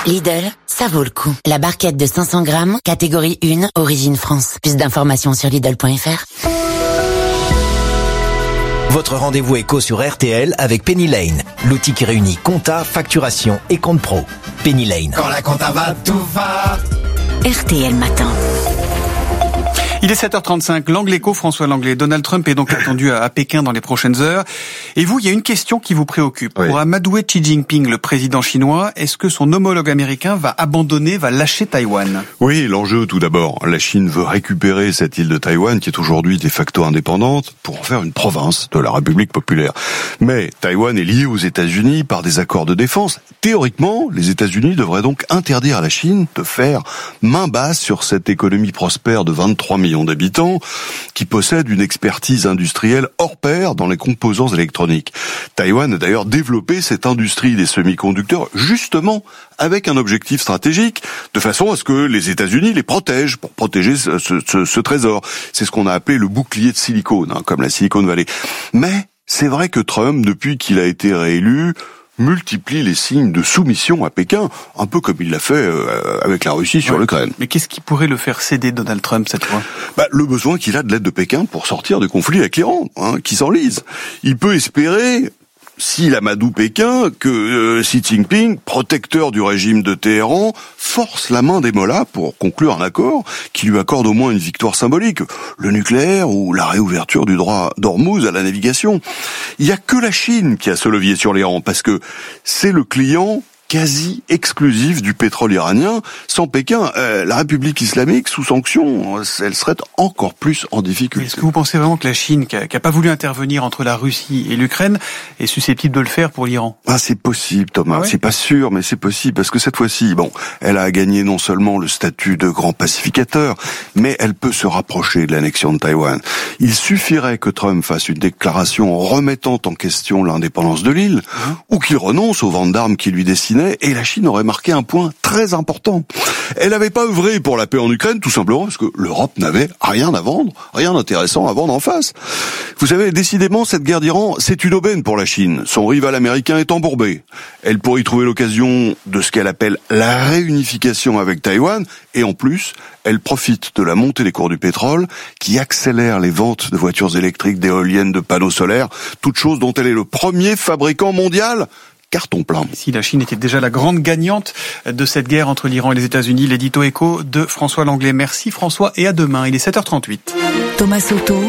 Speaker 1: Lidl, ça vaut le coup. La barquette de 500 grammes, catégorie 1, origine France. Plus d'informations sur Lidl.fr.
Speaker 11: Votre rendez-vous éco sur RTL avec Penny Lane, l'outil qui réunit compta, facturation et compte pro. Penny Lane.
Speaker 12: Quand la compta va, tout va.
Speaker 3: RTL Matin.
Speaker 2: Il est 7h35, l'Angle Éco, François Langlais. Donald Trump est donc attendu à Pékin dans les prochaines heures. Et vous, il y a une question qui vous préoccupe. Oui. Pour amadouer Xi Jinping, le président chinois, est-ce que son homologue américain va lâcher Taïwan?
Speaker 9: Oui, l'enjeu tout d'abord. La Chine veut récupérer cette île de Taïwan qui est aujourd'hui de facto indépendante pour en faire une province de la République populaire. Mais Taïwan est lié aux États-Unis par des accords de défense. Théoriquement, les États-Unis devraient donc interdire à la Chine de faire main basse sur cette économie prospère de 23 millions d'habitants qui possède une expertise industrielle hors pair dans les composants électroniques. Taïwan a d'ailleurs développé cette industrie des semi-conducteurs justement avec un objectif stratégique, de façon à ce que les États-Unis les protègent, pour protéger ce trésor. C'est ce qu'on a appelé le bouclier de silicone, comme la Silicon Valley. Mais c'est vrai que Trump, depuis qu'il a été réélu, multiplie les signes de soumission à Pékin, un peu comme il l'a fait avec la Russie sur l'Ukraine.
Speaker 2: Mais qu'est-ce qui pourrait le faire céder, Donald Trump, cette fois?
Speaker 9: Le besoin qu'il a de l'aide de Pékin pour sortir du conflit avec l'Iran, qui s'enlise. Il peut espérer, s'il amadoue Pékin, que Xi Jinping, protecteur du régime de Téhéran, force la main des mollahs pour conclure un accord qui lui accorde au moins une victoire symbolique, le nucléaire ou la réouverture du droit d'Ormuz à la navigation. Il n'y a que la Chine qui a ce levier sur l'Iran, parce que c'est le client quasi exclusif du pétrole iranien. Sans Pékin, la République islamique, sous sanction, elle serait encore plus en difficulté.
Speaker 2: Est-ce que vous pensez vraiment que la Chine, qui a pas voulu intervenir entre la Russie et l'Ukraine, est susceptible de le faire pour l'Iran?
Speaker 9: C'est possible, Thomas. C'est pas sûr, mais c'est possible, parce que cette fois-ci, elle a gagné non seulement le statut de grand pacificateur, mais elle peut se rapprocher de l'annexion de Taïwan. Il suffirait que Trump fasse une déclaration remettant en question l'indépendance de l'île, ou qu'il renonce aux ventes d'armes qui lui destinaient, et la Chine aurait marqué un point très important. Elle n'avait pas œuvré pour la paix en Ukraine, tout simplement parce que l'Europe n'avait rien à vendre, rien d'intéressant à vendre en face. Vous savez, décidément, cette guerre d'Iran, c'est une aubaine pour la Chine. Son rival américain est embourbé. Elle pourrait y trouver l'occasion de ce qu'elle appelle la réunification avec Taïwan, et en plus, elle profite de la montée des cours du pétrole, qui accélère les ventes de voitures électriques, d'éoliennes, de panneaux solaires, toutes choses dont elle est le premier fabricant mondial. Carton plein.
Speaker 2: Si la Chine était déjà la grande gagnante de cette guerre entre l'Iran et les États-Unis, l'édito éco de François Langlais. Merci François, et à demain. Il est 7h38.
Speaker 3: Thomas Soto,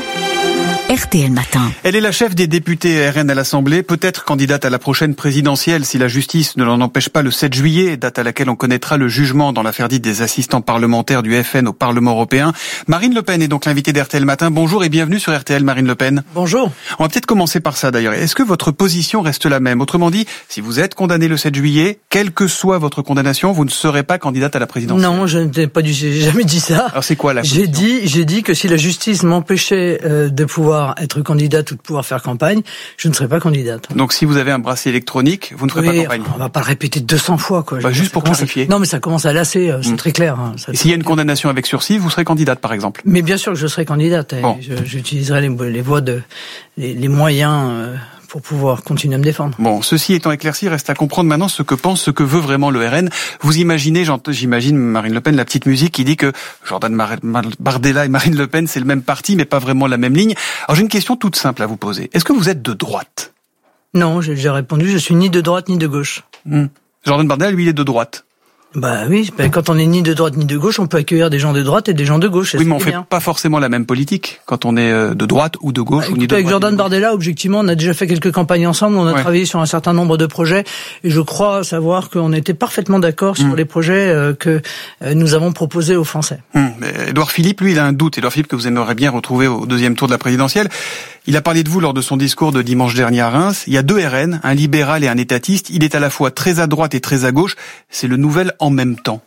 Speaker 3: RTL Matin.
Speaker 2: Elle est la chef des députés RN à l'Assemblée, peut-être candidate à la prochaine présidentielle si la justice ne l'en empêche pas le 7 juillet, date à laquelle on connaîtra le jugement dans l'affaire dite des assistants parlementaires du FN au Parlement européen. Marine Le Pen est donc l'invitée d'RTL Matin. Bonjour et bienvenue sur RTL, Marine Le Pen.
Speaker 15: Bonjour.
Speaker 2: On va peut-être commencer par ça d'ailleurs. Est-ce que votre position reste la même? Autrement dit, si vous êtes condamné le 7 juillet, quelle que soit votre condamnation, vous ne serez pas candidate à la présidentielle?
Speaker 15: Non, je n'ai pas j'ai jamais dit ça.
Speaker 2: Alors c'est quoi la position?
Speaker 15: J'ai dit que si la justice m'empêchait de pouvoir être candidate ou de pouvoir faire campagne, je ne serai pas candidate.
Speaker 2: Donc si vous avez un bracelet électronique, vous ne ferez pas campagne?
Speaker 15: On va pas le répéter 200 fois, quoi.
Speaker 2: Juste pour clarifier.
Speaker 15: Non, mais ça commence à lasser, c'est très clair.
Speaker 2: Et s'il y a une condamnation avec sursis, vous serez candidate, par exemple?
Speaker 15: Mais bien sûr que je serai candidate.
Speaker 2: Bon.
Speaker 15: J'utiliserai les voies les moyens pour pouvoir continuer à me défendre.
Speaker 2: Bon, ceci étant éclairci, reste à comprendre maintenant ce que veut vraiment le RN. Vous imaginez, j'imagine Marine Le Pen, la petite musique qui dit que Jordan Bardella et Marine Le Pen, c'est le même parti, mais pas vraiment la même ligne. Alors j'ai une question toute simple à vous poser. Est-ce que vous êtes de droite?
Speaker 15: Non, j'ai répondu, je suis ni de droite ni de gauche.
Speaker 2: Jordan Bardella, lui, il est de droite.
Speaker 15: Oui, quand on est ni de droite ni de gauche, on peut accueillir des gens de droite et des gens de gauche.
Speaker 2: Oui, mais on fait pas forcément la même politique quand on est de droite ou de gauche ou ni de droite.
Speaker 15: Avec Jordan Bardella, objectivement, on a déjà fait quelques campagnes ensemble, on a travaillé sur un certain nombre de projets, et je crois savoir qu'on était parfaitement d'accord sur les projets que nous avons proposés aux Français.
Speaker 2: Édouard Philippe, lui, il a un doute. Édouard Philippe, que vous aimeriez bien retrouver au deuxième tour de la présidentielle. Il a parlé de vous lors de son discours de dimanche dernier à Reims. Il y a deux RN, un libéral et un étatiste. Il est à la fois très à droite et très à gauche. C'est le nouvel en même temps.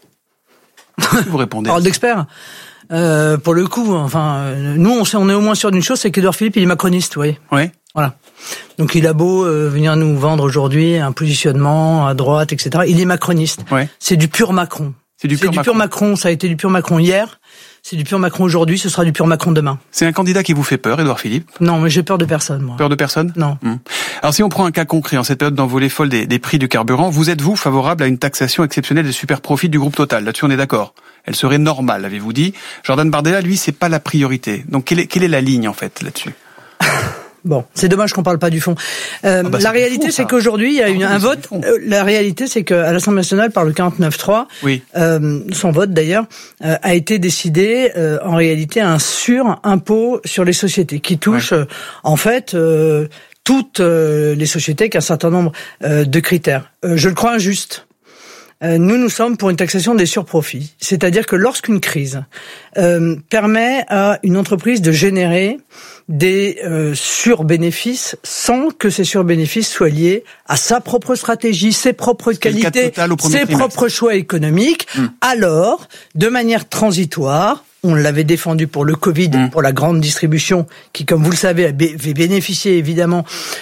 Speaker 2: Vous répondez.
Speaker 15: Parole d'expert. Pour le coup, nous, on est au moins sûr d'une chose, c'est qu'Édouard Philippe, il est macroniste, vous voyez.
Speaker 2: Oui.
Speaker 15: Voilà. Donc il a beau venir nous vendre aujourd'hui un positionnement à droite, etc. Il est macroniste.
Speaker 2: Ouais.
Speaker 15: C'est du pur Macron. C'est du pur Macron. Ça a été du pur Macron hier. C'est du pur Macron aujourd'hui, ce sera du pur Macron demain.
Speaker 2: C'est un candidat qui vous fait peur, Édouard Philippe?
Speaker 15: Non, mais j'ai peur de personne, moi.
Speaker 2: Peur de personne?
Speaker 15: Non.
Speaker 2: Alors si on prend un cas concret, en cette période d'envolée folle des prix du carburant, vous êtes-vous favorable à une taxation exceptionnelle des super profits du groupe Total? Là-dessus, on est d'accord. Elle serait normale, avez-vous dit. Jordan Bardella, lui, c'est pas la priorité. Donc quelle est la ligne, en fait, là-dessus?
Speaker 15: Bon, c'est dommage qu'on parle pas du fond. La réalité, c'est qu'aujourd'hui, il y a un vote. La réalité, c'est qu'à l'Assemblée nationale, par le 49.3,
Speaker 2: oui.
Speaker 15: Son vote d'ailleurs, a été décidé en réalité un sur-impôt sur les sociétés qui touche en fait toutes les sociétés avec un certain nombre de critères. Je le crois injuste. Nous sommes pour une taxation des surprofits. C'est-à-dire que lorsqu'une crise permet à une entreprise de générer des surbénéfices sans que ces surbénéfices soient liés à sa propre stratégie, ses propres qualités, ses propres choix économiques, alors, de manière transitoire, on l'avait défendu pour le Covid, pour la grande distribution, qui, comme vous le savez, avait bénéficié évidemment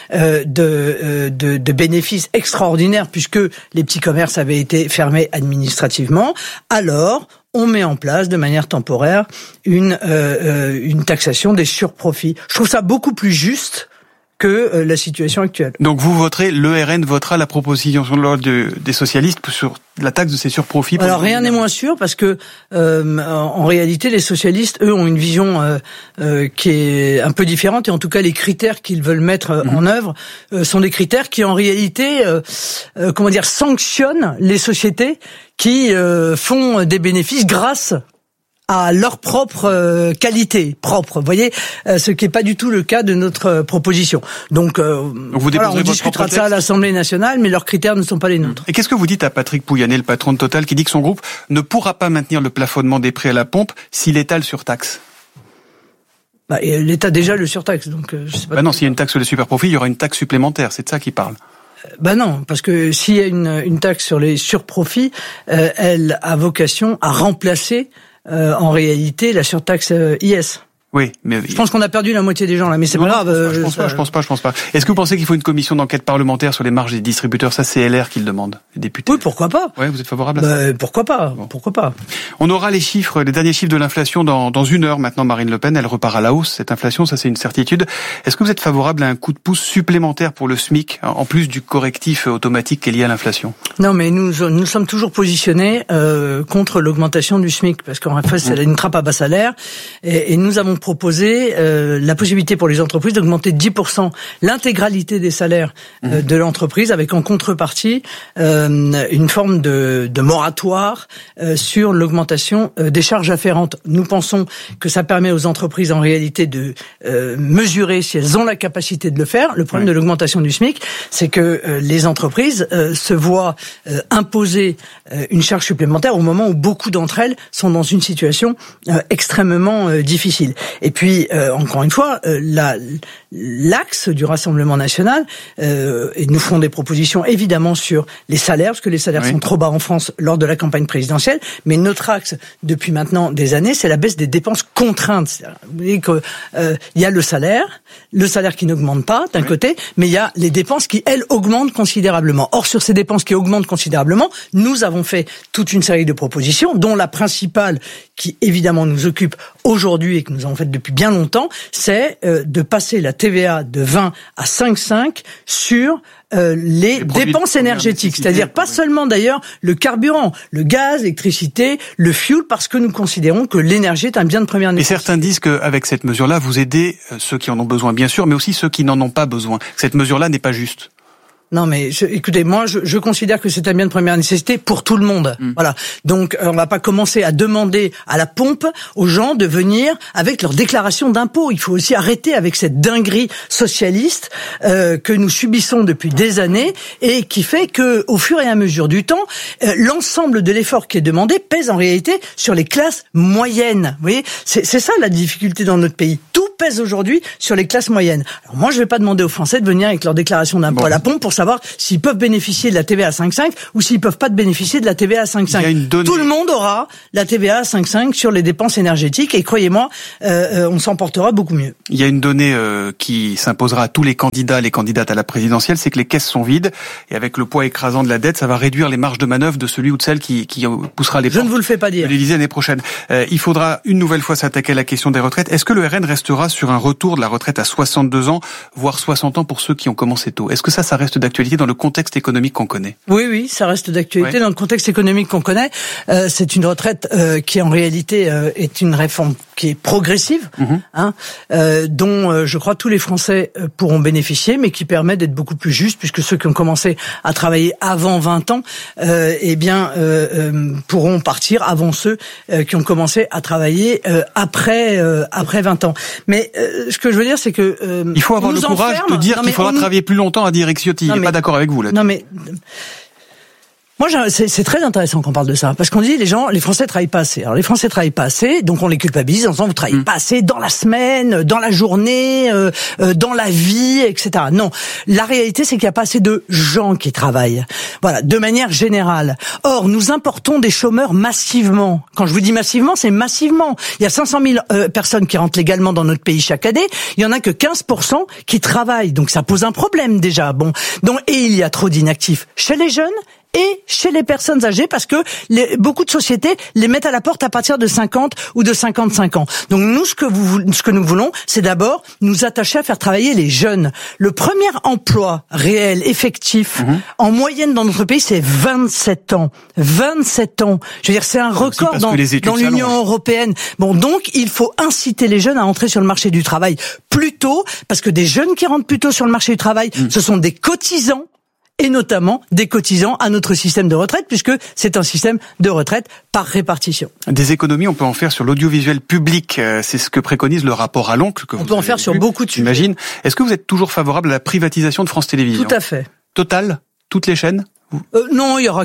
Speaker 15: de bénéfices extraordinaires puisque les petits commerces avaient été fermés administrativement. Alors, on met en place de manière temporaire une taxation des surprofits. Je trouve ça beaucoup plus juste que la situation actuelle.
Speaker 2: Donc vous voterez, le RN votera la proposition de loi des socialistes sur la taxe de ces surprofits.
Speaker 15: Alors rien n'est moins sûr parce que en réalité les socialistes eux ont une vision qui est un peu différente et en tout cas les critères qu'ils veulent mettre en œuvre sont des critères qui en réalité sanctionnent les sociétés qui font des bénéfices grâce à leur propre qualité propre, vous voyez, ce qui est pas du tout le cas de notre proposition. Donc on discutera de ça à l'Assemblée nationale, mais leurs critères ne sont pas les nôtres.
Speaker 2: Et qu'est-ce que vous dites à Patrick Pouyanné, le patron de Total, qui dit que son groupe ne pourra pas maintenir le plafonnement des prix à la pompe si l'État le surtaxe?
Speaker 15: L'État déjà le surtaxe, donc je sais pas.
Speaker 2: Non, s'il y a une taxe sur les superprofits, il y aura une taxe supplémentaire, c'est de ça qu'il parle.
Speaker 15: Non, parce que s'il y a une taxe sur les surprofits, elle a vocation à remplacer en réalité la surtaxe IS.
Speaker 2: Oui, mais
Speaker 15: je pense qu'on a perdu la moitié des gens là, mais c'est pas grave.
Speaker 2: Je pense pas. Est-ce que vous pensez qu'il faut une commission d'enquête parlementaire sur les marges des distributeurs? Ça, c'est LR qui le demande, les députés.
Speaker 15: Oui, pourquoi pas.
Speaker 2: Ouais, vous êtes favorable à ça?
Speaker 15: Pourquoi pas. Pourquoi pas.
Speaker 2: On aura les derniers chiffres de l'inflation dans une heure maintenant. Marine Le Pen, elle repart à la hausse. Cette inflation, ça c'est une certitude. Est-ce que vous êtes favorable à un coup de pouce supplémentaire pour le SMIC, en plus du correctif automatique qui est lié à l'inflation?
Speaker 15: Non, mais nous sommes toujours positionnés contre l'augmentation du SMIC, parce qu'en fait, c'est une trappe à bas salaire, et nous avons proposé la possibilité pour les entreprises d'augmenter de 10% l'intégralité des salaires de l'entreprise, avec en contrepartie une forme de moratoire sur l'augmentation des charges afférentes. Nous pensons que ça permet aux entreprises en réalité de mesurer si elles ont la capacité de le faire. Le problème de l'augmentation du SMIC, c'est que les entreprises se voient imposer une charge supplémentaire au moment où beaucoup d'entre elles sont dans une situation extrêmement difficile. Et puis encore une fois, l'axe du Rassemblement national, et nous ferons des propositions évidemment sur les salaires, parce que les salaires sont trop bas en France lors de la campagne présidentielle, mais notre axe depuis maintenant des années, c'est la baisse des dépenses contraintes. Vous voyez que il y a le salaire qui n'augmente pas d'un côté, mais il y a les dépenses qui, elles, augmentent considérablement. Or, sur ces dépenses qui augmentent considérablement, nous avons fait toute une série de propositions, dont la principale, qui évidemment nous occupe aujourd'hui et que nous avons fait depuis bien longtemps, c'est de passer la TVA de 20 à 5,5 sur les dépenses énergétiques, c'est-à-dire pas seulement d'ailleurs le carburant, le gaz, l'électricité, le fuel, parce que nous considérons que l'énergie est un bien de première nécessité.
Speaker 2: Et certains disent qu'avec cette mesure-là, vous aidez ceux qui en ont besoin, bien sûr, mais aussi ceux qui n'en ont pas besoin. Cette mesure-là n'est pas juste.
Speaker 15: Non, mais écoutez, moi, je considère que c'est un bien de première nécessité pour tout le monde. Voilà. Donc, on va pas commencer à demander à la pompe aux gens de venir avec leur déclaration d'impôt. Il faut aussi arrêter avec cette dinguerie socialiste que nous subissons depuis des années et qui fait que, au fur et à mesure du temps, l'ensemble de l'effort qui est demandé pèse en réalité sur les classes moyennes. Vous voyez, c'est ça la difficulté dans notre pays. Tout pèse aujourd'hui sur les classes moyennes. Alors moi, je vais pas demander aux Français de venir avec leur déclaration d'impôt à la pompe pour savoir s'ils peuvent bénéficier de la TVA à 5,5 ou s'ils peuvent pas bénéficier de la TVA à 5,5. Tout le monde aura la TVA à 5,5 sur les dépenses énergétiques et croyez-moi, on s'en portera beaucoup mieux.
Speaker 2: Il y a une donnée qui s'imposera à tous les candidats, les candidates à la présidentielle, c'est que les caisses sont vides et avec le poids écrasant de la dette, ça va réduire les marges de manœuvre de celui ou de celle qui poussera les portes.
Speaker 15: Je ne vous le fais pas dire.
Speaker 2: De l'Élysée l'année prochaine. Il faudra une nouvelle fois s'attaquer à la question des retraites. Est-ce que le RN restera sur un retour de la retraite à 62 ans, voire 60 ans pour ceux qui ont commencé tôt? Est-ce que ça reste d'actualité dans le contexte économique qu'on connaît?
Speaker 15: Oui, ça reste d'actualité dans le contexte économique qu'on connaît. C'est une retraite qui en réalité est une réforme qui est progressive, dont je crois tous les Français pourront bénéficier, mais qui permet d'être beaucoup plus juste, puisque ceux qui ont commencé à travailler avant 20 ans, pourront partir avant ceux qui ont commencé à travailler après 20 ans. Mais ce que je veux dire, c'est que
Speaker 2: il faut avoir le courage de dire qu'il faudra travailler plus longtemps à dire Ciotti. Il n'est pas d'accord avec vous là.
Speaker 15: Non mais moi, c'est très intéressant qu'on parle de ça, parce qu'on dit les Français travaillent pas assez. Alors les Français travaillent pas assez, donc on les culpabilise en disant vous travaillez pas assez dans la semaine, dans la journée, dans la vie, etc. Non, la réalité c'est qu'il y a pas assez de gens qui travaillent. Voilà, de manière générale. Or, nous importons des chômeurs massivement. Quand je vous dis massivement, c'est massivement. Il y a 500 000 personnes qui rentrent légalement dans notre pays chaque année. Il y en a que 15% qui travaillent, donc ça pose un problème déjà. Bon, donc et il y a trop d'inactifs chez les jeunes et chez les personnes âgées, parce que beaucoup de sociétés les mettent à la porte à partir de 50 ou de 55 ans. Donc nous, ce que nous voulons, c'est d'abord nous attacher à faire travailler les jeunes. Le premier emploi réel, effectif, en moyenne dans notre pays, c'est 27 ans. 27 ans. Je veux dire, c'est un record dans l'Union européenne. Bon, donc il faut inciter les jeunes à entrer sur le marché du travail plus tôt, parce que des jeunes qui rentrent plus tôt sur le marché du travail, ce sont des cotisants, et notamment des cotisants à notre système de retraite, puisque c'est un système de retraite par répartition.
Speaker 2: Des économies, on peut en faire sur l'audiovisuel public. C'est ce que préconise le rapport à l'oncle.
Speaker 15: On peut en faire sur beaucoup de sujets.
Speaker 2: J'imagine. Est-ce que vous êtes toujours favorable à la privatisation de France Télévisions?
Speaker 15: Tout à fait.
Speaker 2: Total? Toutes les chaînes?
Speaker 15: Non, il y aura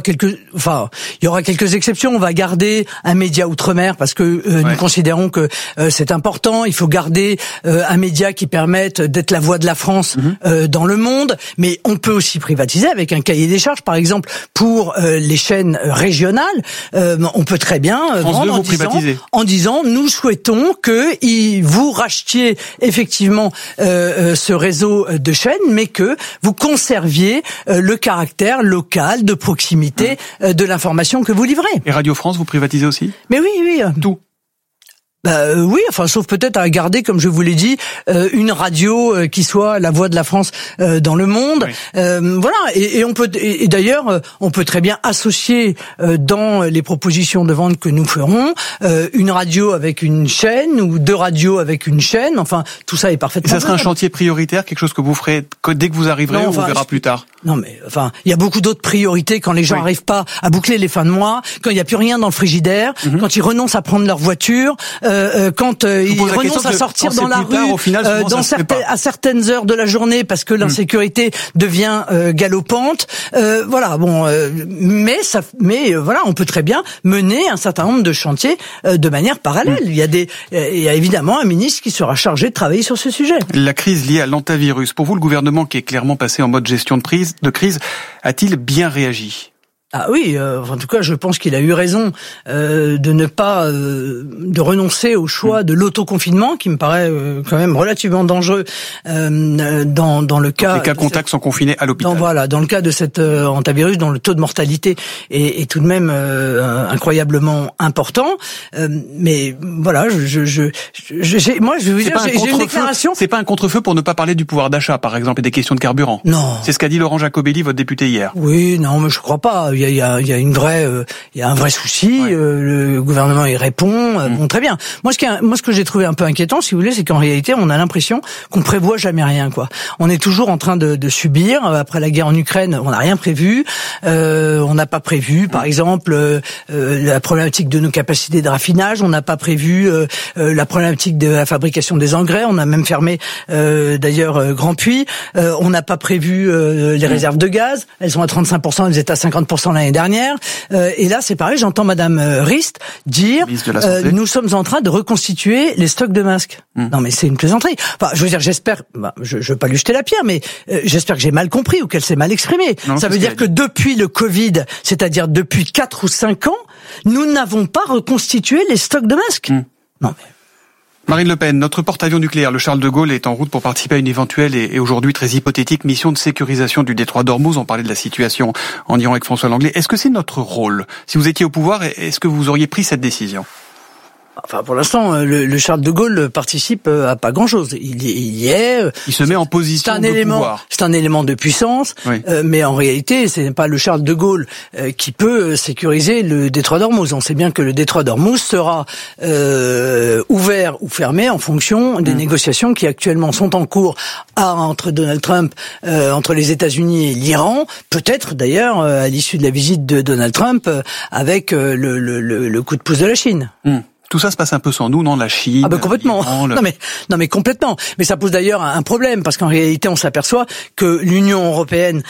Speaker 15: quelques exceptions. On va garder un média outre-mer parce que nous considérons que c'est important. Il faut garder un média qui permette d'être la voix de la France dans le monde. Mais on peut aussi privatiser avec un cahier des charges, par exemple pour les chaînes régionales. On peut très bien vendre en disant nous souhaitons que vous rachetiez effectivement ce réseau de chaînes, mais que vous conserviez le caractère local de proximité de l'information que vous livrez.
Speaker 2: Et Radio France, vous privatisez aussi?
Speaker 15: Mais oui.
Speaker 2: Tout?
Speaker 15: Oui, enfin, sauf peut-être à garder, comme je vous l'ai dit, une radio qui soit la voix de la France dans le monde. Voilà. Et on peut, et d'ailleurs, on peut très bien associer dans les propositions de vente que nous ferons une radio avec une chaîne ou deux radios avec une chaîne. Enfin, tout ça est parfaitement.
Speaker 2: Et ça sera un chantier prioritaire, quelque chose que vous ferez dès que vous arriverez, ou on verra plus tard.
Speaker 15: Non, mais enfin, il y a beaucoup d'autres priorités quand les gens n'arrivent pas à boucler les fins de mois, quand il n'y a plus rien dans le frigidaire, quand ils renoncent à prendre leur voiture. Quand ils renoncent à sortir dans la rue, à certaines heures de la journée parce que l'insécurité devient galopante. Voilà, bon, mais voilà, on peut très bien mener un certain nombre de chantiers de manière parallèle. Il y a évidemment un ministre qui sera chargé de travailler sur ce sujet.
Speaker 2: La crise liée à l'antavirus. Pour vous, le gouvernement qui est clairement passé en mode gestion de crise, a-t-il bien réagi?
Speaker 15: Ah oui, en tout cas, je pense qu'il a eu raison de ne pas de renoncer au choix de l'autoconfinement, qui me paraît quand même relativement dangereux dans le cas.
Speaker 2: Les cas contacts sont confinés à l'hôpital.
Speaker 15: Dans le cas de cet hantavirus, dont le taux de mortalité est tout de même incroyablement important. Mais voilà, moi, je vais vous dire, j'ai une déclaration.
Speaker 2: C'est pas un contre-feu pour ne pas parler du pouvoir d'achat, par exemple, et des questions de carburant.
Speaker 15: Non.
Speaker 2: C'est ce qu'a dit Laurent Jacobelli, votre député hier.
Speaker 15: Oui, non, mais je crois pas. Il y a un vrai souci. Le gouvernement y répond. Bon, très bien. Moi, ce que j'ai trouvé un peu inquiétant, si vous voulez, c'est qu'en réalité, on a l'impression qu'on prévoit jamais rien, quoi. On est toujours en train de subir. Après la guerre en Ukraine, on n'a rien prévu. On n'a pas prévu, par exemple, la problématique de nos capacités de raffinage. On n'a pas prévu la problématique de la fabrication des engrais. On a même fermé, d'ailleurs, Grand Puy. On n'a pas prévu les réserves de gaz. Elles sont à 35%, elles étaient à 50% 4% l'année dernière. Et là, c'est pareil, j'entends Madame Rist dire nous sommes en train de reconstituer les stocks de masques. Non, mais c'est une plaisanterie. Enfin, je veux dire, j'espère, je veux pas lui jeter la pierre, mais j'espère que j'ai mal compris ou qu'elle s'est mal exprimée. Non, ça veut dire que depuis le Covid, c'est-à-dire depuis 4 ou 5 ans, nous n'avons pas reconstitué les stocks de masques. Non, mais...
Speaker 2: Marine Le Pen, notre porte-avions nucléaire, le Charles de Gaulle, est en route pour participer à une éventuelle et aujourd'hui très hypothétique mission de sécurisation du détroit d'Ormuz. On parlait de la situation en Iran avec François Langlais. Est-ce que c'est notre rôle? Si vous étiez au pouvoir, est-ce que vous auriez pris cette décision?
Speaker 15: Enfin, pour l'instant, le Charles de Gaulle participe à pas grand-chose. Il y est.
Speaker 2: Il se met en position de pouvoir.
Speaker 15: C'est un élément de puissance, oui. Mais en réalité, ce n'est pas le Charles de Gaulle qui peut sécuriser le détroit d'Ormuz. On sait bien que le détroit d'Ormuz sera ouvert ou fermé en fonction des négociations qui actuellement sont en cours entre Donald Trump, entre les États-Unis et l'Iran. Peut-être d'ailleurs à l'issue de la visite de Donald Trump avec le coup de pouce de la Chine.
Speaker 2: Tout ça se passe un peu sans nous, non? La Chine.
Speaker 15: Ah ben complètement. Non mais complètement. Mais ça pose d'ailleurs un problème parce qu'en réalité on s'aperçoit que l'Union européenne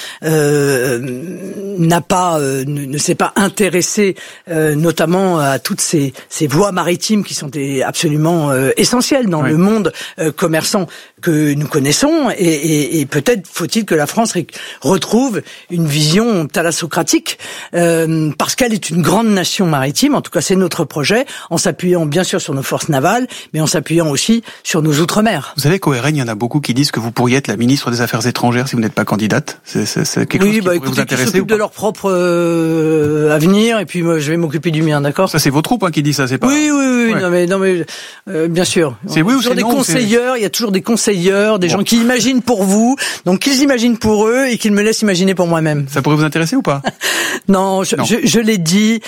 Speaker 15: ne s'est pas intéressée notamment à toutes ces voies maritimes qui sont absolument essentielles dans le monde commerçant que nous connaissons et peut-être faut-il que la France retrouve une vision thalassocratique parce qu'elle est une grande nation maritime. En tout cas c'est notre projet en s'appuyant bien sûr sur nos forces navales, mais en s'appuyant aussi sur nos outre-mer.
Speaker 2: Vous savez qu'au RN, il y en a beaucoup qui disent que vous pourriez être la ministre des Affaires étrangères si vous n'êtes pas candidate. C'est quelque chose qui pourrait vous intéresser.
Speaker 15: Ils s'occupent de leur propre avenir, et puis moi, je vais m'occuper du mien, d'accord?
Speaker 2: Ça, c'est vos troupes qui dit ça, c'est pas...
Speaker 15: Oui, ouais. non mais bien sûr.
Speaker 2: C'est oui ou c'est non?
Speaker 15: Il y a toujours des conseilleurs, des gens qui imaginent pour vous, donc qu'ils imaginent pour eux et qu'ils me laissent imaginer pour moi-même.
Speaker 2: Ça pourrait vous intéresser ou pas?
Speaker 15: Non, je l'ai dit.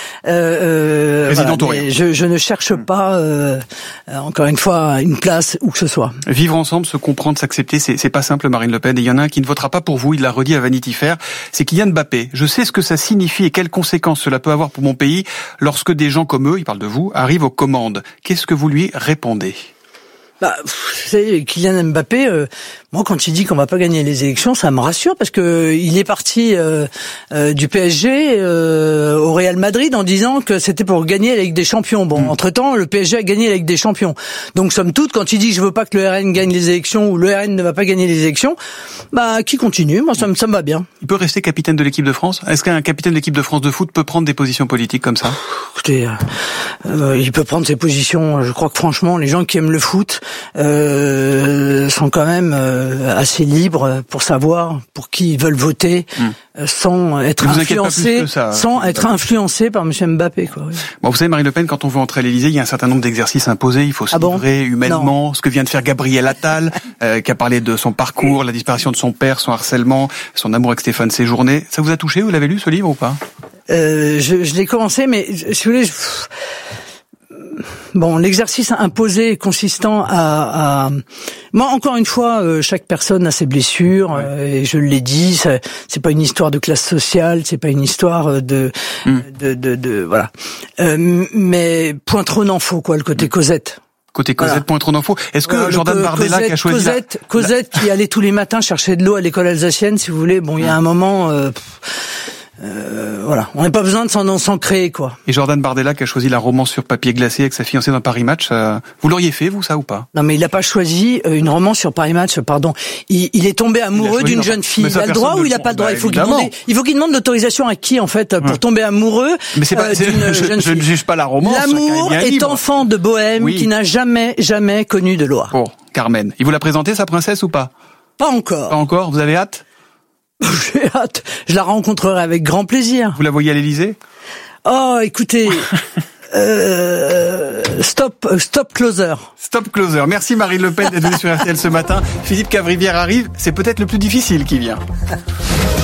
Speaker 15: Je ne cherche pas, encore une fois, une place où que ce soit.
Speaker 2: Vivre ensemble, se comprendre, s'accepter, c'est pas simple, Marine Le Pen. Et il y en a un qui ne votera pas pour vous, il l'a redit à Vanity Fair, c'est Kylian Mbappé. Je sais ce que ça signifie et quelles conséquences cela peut avoir pour mon pays lorsque des gens comme eux, il parle de vous, arrivent aux commandes. Qu'est-ce que vous lui répondez?
Speaker 15: Vous savez, Kylian Mbappé, moi, quand il dit qu'on va pas gagner les élections, ça me rassure parce que il est parti du PSG au Real Madrid en disant que c'était pour gagner la Ligue des Champions. Bon, entre-temps, le PSG a gagné la Ligue des Champions. Donc, somme toute, quand il dit je veux pas que le RN gagne les élections ou le RN ne va pas gagner les élections, qui continue. Moi, ça me va bien.
Speaker 2: Il peut rester capitaine de l'équipe de France? Est-ce qu'un capitaine de l'équipe de France de foot peut prendre des positions politiques comme ça?
Speaker 15: Écoutez, il peut prendre ses positions. Je crois que franchement, les gens qui aiment le foot sont quand même assez libres pour savoir pour qui ils veulent voter sans être influencés par M. Mbappé, quoi. Oui.
Speaker 2: Bon, vous savez, Marine Le Pen, quand on veut entrer à l'Élysée, il y a un certain nombre d'exercices imposés. Il faut se livrer humainement. Ce que vient de faire Gabriel Attal, qui a parlé de son parcours, la disparition de son père, son harcèlement, son amour avec Stéphane Séjourné. Ça vous a touché? Vous l'avez lu, ce livre, ou pas?
Speaker 15: Je l'ai commencé, mais si vous voulez... Bon, l'exercice imposé consistant à... Moi, encore une fois, chaque personne a ses blessures, et je l'ai dit, c'est pas une histoire de classe sociale, c'est pas une histoire de voilà. Mais point trop n'en faut, quoi, le côté Cosette.
Speaker 2: Côté Cosette, point trop n'en faut. Est-ce que Jordan Bardella qui a choisi
Speaker 15: Cosette qui allait tous les matins chercher de l'eau à l'école alsacienne, si vous voulez, bon, il y a un moment... voilà, on n'a pas besoin de s'en créer, quoi.
Speaker 2: Et Jordan Bardella qui a choisi la romance sur papier glacé avec sa fiancée dans Paris Match, vous l'auriez fait, vous, ça, ou pas?
Speaker 15: Non, mais il n'a pas choisi une romance sur Paris Match, pardon. Il est tombé amoureux d'une jeune fille. Il a le droit ou il n'a pas le droit? Il faut qu'il demande l'autorisation à qui, en fait, pour tomber amoureux d'une jeune fille.
Speaker 2: Je ne juge pas la romance.
Speaker 15: L'amour est enfant de bohème qui n'a jamais connu de loi.
Speaker 2: Bon, Carmen. Il vous l'a présenté, sa princesse, ou pas?
Speaker 15: Pas encore.
Speaker 2: Pas encore? Vous avez hâte?
Speaker 15: J'ai hâte. Je la rencontrerai avec grand plaisir.
Speaker 2: Vous la voyez à l'Élysée?
Speaker 15: Oh, écoutez, stop closer.
Speaker 2: Stop closer. Merci Marine Le Pen d'être venue sur RTL ce matin. Philippe Cavrivière arrive. C'est peut-être le plus difficile qui vient.